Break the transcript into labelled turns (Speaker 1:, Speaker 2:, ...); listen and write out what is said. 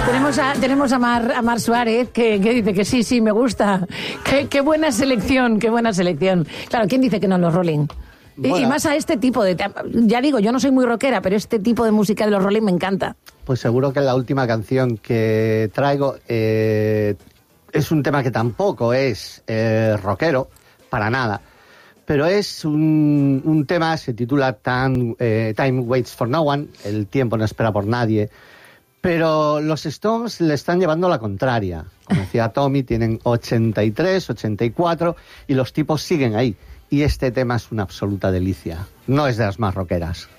Speaker 1: Tenemos a Mar Suárez que dice que sí, me gusta. Qué buena selección, qué buena selección. Claro, ¿quién dice que no los Rolling? Bueno. Y más a este tipo de... Ya digo, yo no soy muy rockera, pero este tipo de música de los Rolling me encanta.
Speaker 2: Pues seguro que la última canción que traigo es un tema que tampoco es rockero, para nada. Pero es un tema, se titula Time Waits for No One, el tiempo no espera por nadie. Pero los Stones le están llevando la contraria. Como decía Tommy, tienen 83, 84 y los tipos siguen ahí. Y este tema es una absoluta delicia. No es de las más rockeras.